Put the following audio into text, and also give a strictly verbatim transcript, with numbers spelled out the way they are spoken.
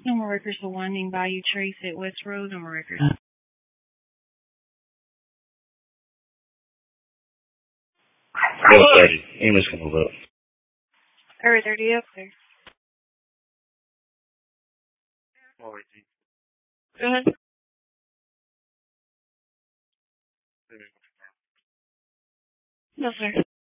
No more records for Winding Bayou Trace at West Road. No more records. Four thirty. English can move up. Or thirty up there. Go ahead. No, sir.